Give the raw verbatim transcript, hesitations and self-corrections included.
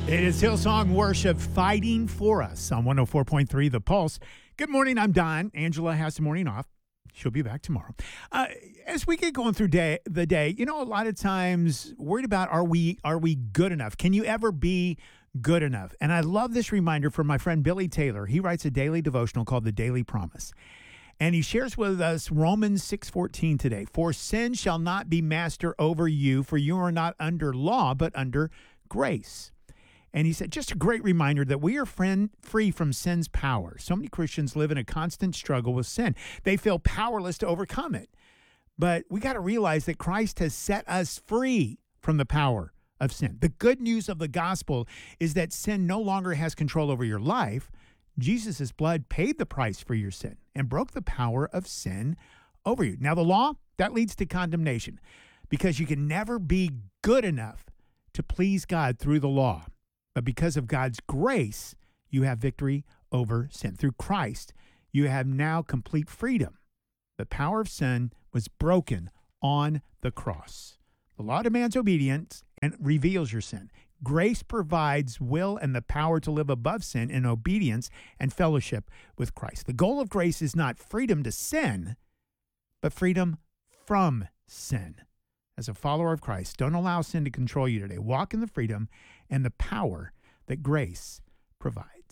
It is Hillsong Worship fighting for us on one oh four point three The Pulse. Good morning, I'm Don. Angela has the morning off. She'll be back tomorrow. Uh, as we get going through day, the day, you know, a lot of times worried about are we are we good enough? Can you ever be good enough? And I love this reminder from my friend Billy Taylor. He writes a daily devotional called The Daily Promise. And he shares with us Romans six fourteen today. For sin shall not be master over you, for you are not under law, but under grace. And he said, just a great reminder that we are friend, free from sin's power. So many Christians live in a constant struggle with sin. They feel powerless to overcome it. But we got to realize that Christ has set us free from the power of sin. The good news of the gospel is that sin no longer has control over your life. Jesus' blood paid the price for your sin and broke the power of sin over you. Now, the law, that leads to condemnation because you can never be good enough to please God through the law. But because of God's grace, you have victory over sin. Through Christ, you have now complete freedom. The power of sin was broken on the cross. The law demands obedience and reveals your sin. Grace provides will and the power to live above sin in obedience and fellowship with Christ. The goal of grace is not freedom to sin, but freedom from sin. As a follower of Christ, don't allow sin to control you today. Walk in the freedom and the power that grace provides.